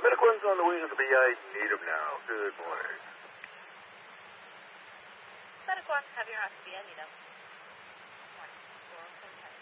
Medic one's on the wing of the BI. Need him now. Good morning. Medic 1, have your SBN, you know. Morning. 407